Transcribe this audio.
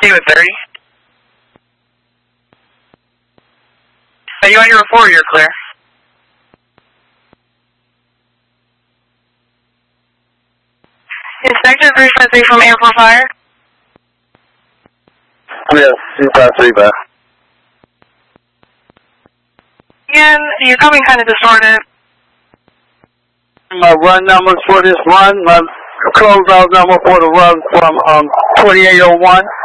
stay with 30. Are you on your report? You're clear. Inspector 353 from Airport Fire. Yes, 253 back. Again, you're coming kind of distorted. My run numbers for this run, my closeout number for the run from 2801.